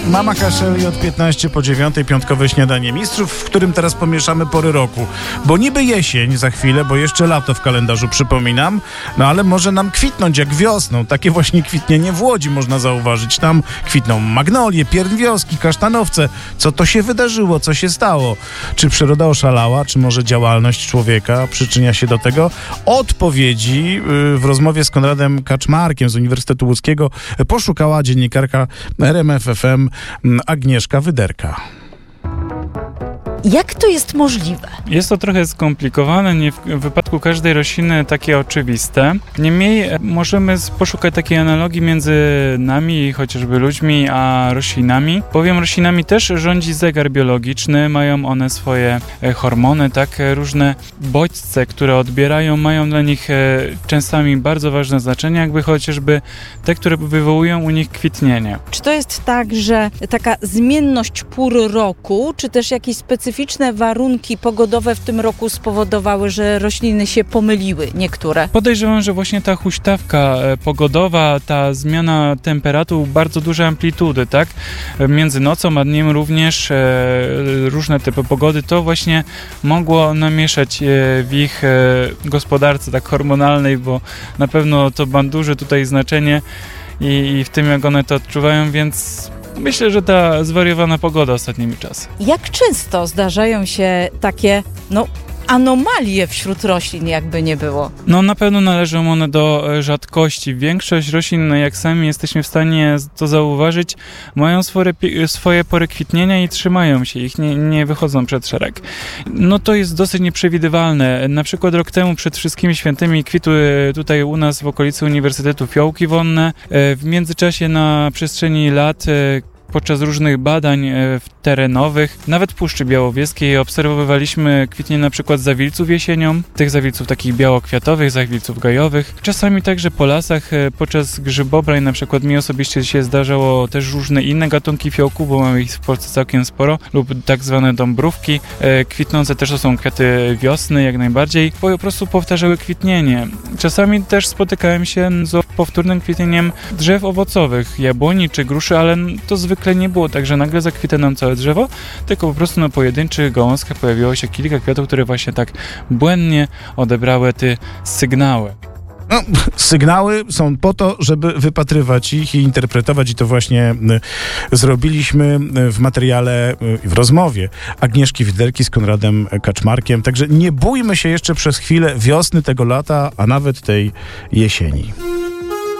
Mama Kaszeli od 15 po 9, piątkowe śniadanie mistrzów, w którym teraz pomieszamy pory roku. Bo niby jesień za chwilę, bo jeszcze lato w kalendarzu, przypominam, no ale może nam kwitnąć jak wiosną. Takie właśnie kwitnienie w Łodzi można zauważyć. Tam kwitną magnolie, pierwioski, kasztanowce. Co to się wydarzyło? Co się stało? Czy przyroda oszalała? Czy może działalność człowieka przyczynia się do tego? Odpowiedzi w rozmowie z Konradem Kaczmarkiem z Uniwersytetu Łódzkiego poszukała dziennikarka RMF FM Agnieszka Wyderka. Jak to jest możliwe? Jest to trochę skomplikowane, nie w wypadku każdej rośliny takie oczywiste. Niemniej możemy poszukać takiej analogii między nami, chociażby ludźmi, a roślinami. Bowiem roślinami też rządzi zegar biologiczny, mają one swoje hormony, tak, różne bodźce, które odbierają, mają dla nich czasami bardzo ważne znaczenie, jakby chociażby te, które wywołują u nich kwitnienie. Czy to jest tak, że taka zmienność pór roku, czy też jakieś specyficzne warunki pogodowe w tym roku spowodowały, że rośliny się pomyliły, niektóre? Podejrzewam, że właśnie ta huśtawka pogodowa, ta zmiana temperatur, bardzo duże amplitudy, tak? Między nocą a dniem również różne typy pogody, to właśnie mogło namieszać w ich gospodarce tak hormonalnej, bo na pewno to ma duże tutaj znaczenie i w tym, jak one to odczuwają, więc myślę, że ta zwariowana pogoda ostatnimi czasy. Jak często zdarzają się takie, anomalie wśród roślin, jakby nie było? Na pewno należą one do rzadkości. Większość roślin, jak sami jesteśmy w stanie to zauważyć, mają swoje pory kwitnienia i trzymają się ich, nie wychodzą przed szereg. To jest dosyć nieprzewidywalne. Na przykład rok temu przed wszystkimi świętymi kwitły tutaj u nas w okolicy Uniwersytetu fiołki wonne. W międzyczasie na przestrzeni lat podczas różnych badań terenowych, nawet w Puszczy Białowieskiej, obserwowaliśmy kwitnienie na przykład zawilców jesienią, tych zawilców takich białokwiatowych, zawilców gajowych. Czasami także po lasach podczas grzybobrań, na przykład mi osobiście się zdarzało też różne inne gatunki fiołków, bo mamy ich w Polsce całkiem sporo, lub tak zwane dąbrówki. Kwitnące też to są kwiaty wiosny, jak najbardziej, po prostu powtarzały kwitnienie. Czasami też spotykałem się z powtórnym kwitnieniem drzew owocowych, jabłoni czy gruszy, ale to zwykle nie było tak, że nagle zakwita nam całe drzewo, tylko po prostu na pojedynczych gałązkach pojawiło się kilka kwiatów, które właśnie tak błędnie odebrały te sygnały. Sygnały są po to, żeby wypatrywać ich i interpretować, i to właśnie zrobiliśmy w materiale, w rozmowie Agnieszki Wyderki z Konradem Kaczmarkiem. Także nie bójmy się jeszcze przez chwilę wiosny tego lata, a nawet tej jesieni.